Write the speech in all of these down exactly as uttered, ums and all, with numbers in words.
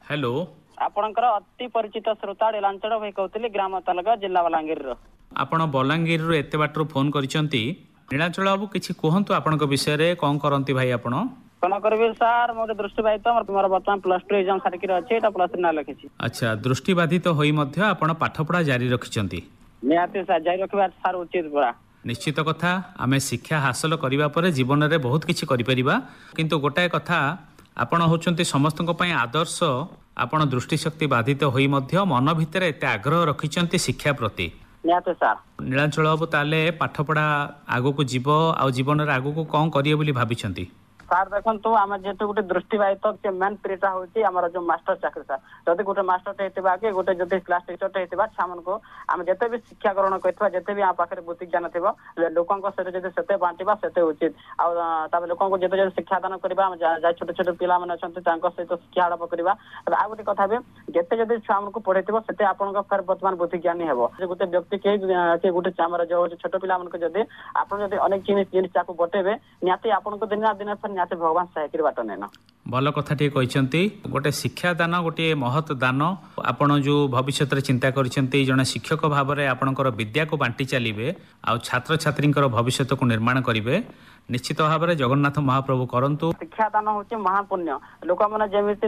Hello आपणकर अति परिचित श्रोता डीलांचल भाई कहते ग्राम तालुका जिला बलांगीर आपण बलांगीर रु एते बाटर फोन करिसंती नीलाचल बाबू किछि कहंतु आपनक विषय रे कोन करंती भाई आपण कोन करबे सर मोर दृष्टि भाई तो मोर वर्तमान प्लस टू एग्जाम सारी के अछि एटा प्लस ना लखिछि। अच्छा दृष्टिबाधित तो होई मध्य आपण पाठपढ़ा जारी रखिसंती नियाते सर जारी रखबा सर उचित बड़ा निश्चित कथा आमे शिक्षा हासिल करिबा परे जीवन रे बहुत किछि करि परिबा किंतु गोटाए कथा आपण होचंती समस्तक पय आदर्श आपण दृष्टिशक्ति बाधित होई मध्य मन भितर एते आग्रह रखिसंती शिक्षा प्रति नियाते सर नीलाचल बाबू ताले पाठपढ़ा आगो को जीव आ जीवन रे आगो को कोन करिए बोली भाबिसंती सर देखो आम जेहेतु गोटे दृष्टिबाधित मेन प्रियटा होची आमर जो मास्टर चाकरी सर जदि गोटे मास्टर हेतिबा के गोटे जदि क्लास टीचर हेतिबा छामन को आम जते भी शिक्षा ग्रहण करथिबा जते भी आ पाखरे बुद्धि ज्ञान थिबो लोकन को सरे जदि सेते बांटिबा सेते उचित आ तबे लोकन को जते जते शिक्षा दान करबा हम जा छोटे छोटे पिला माने अछंती तांको सहित शिक्षा आडप करबा आ गोटे कथा बे जते जदि छामन को पढेथिबो सेते आपन को फेर वर्तमान बुद्धि ज्ञानी हेबो जे गोटे व्यक्ति के के गोटे चामर जो छोटे पिला मन को जदि आपन जदि अनेक जिनिस जिनिस चाकू बटेबे नियाते आपन को दिन दिन नियाते भगवान सहायक बाट नेना भल कथा टे कहते गोटे शिक्षा दान गोटे महत दान आपण जो भविष्य चिंता करिसेंती जने शिक्षक भाव में आपणकर विद्या को बांटी चलिए आ छात्र छात्री भविष्य को निर्माण करेंगे निश्चित भाव में जगन्नाथ महाप्रभु करंतु शिक्षा दान होची महापुण्य लोक मैंने जमीती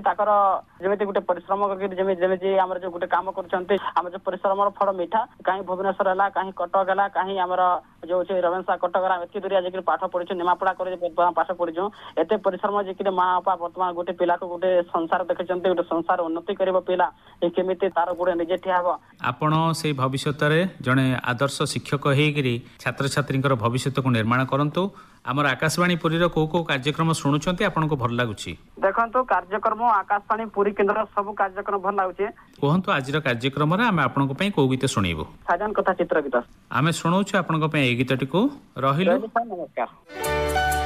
जमी गोटे परिश्रम करके आम जो गोटे काम करछंती आम जो परिश्रम फल मीठा कहीं भुवनेश्वर है कहीं कटक है कहीं आम जो रेवेन्सा कटक एत दूरिया जाकर पाठ पढ़ी निमापड़ा कर पाठ पढ़ीचु एत परिश्रम जी माँ बापा बर्तमान गोटे पिला को गोटे संसार देखते गोटे संसार उन्नति कर पिला केमी तार गोटे निजे ठिया हम आपण से भविष्य जड़े आदर्श शिक्षक होकर छात्र छात्री भविष्य को निर्माण करंतु आमर आकाशवाणी पुरी रो को को कार्यक्रम शुणुचंती आपन को भल लागुची देखंतु कार्यक्रम आकाशवाणी पुरी केंद्र सब कार्यक्रम भल लागुची कहंतु आज रो कार्यक्रम रे आमे आपन को पई को गीत सुनेबो साजन कथा चित्र गीत आमे सुनौछु आपन को पई ए गीतटी को रहिलो नमस्कार।